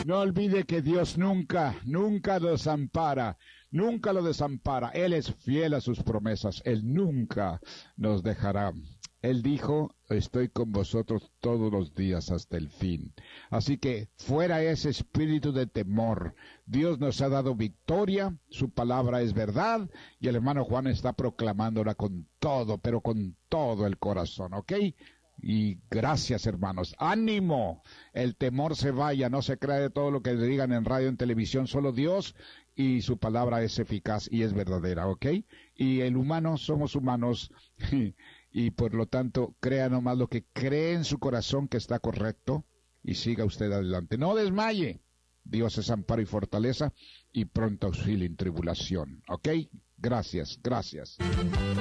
No olvide que Dios nunca lo desampara, nunca lo desampara. Él es fiel a sus promesas, Él nunca nos dejará. Él dijo, estoy con vosotros todos los días hasta el fin. Así que fuera ese espíritu de temor. Dios nos ha dado victoria, su palabra es verdad, y el hermano Juan está proclamándola con todo, pero con todo el corazón, ¿ok? Y gracias, hermanos. ¡Ánimo! El temor se vaya, no se crea de todo lo que le digan en radio, en televisión, solo Dios y su palabra es eficaz y es verdadera, ¿ok? Y el humano, somos humanos, y por lo tanto, crea nomás lo que cree en su corazón que está correcto y siga usted adelante. No desmaye. Dios es amparo y fortaleza y pronto auxilio en tribulación, ¿ok? Gracias, gracias.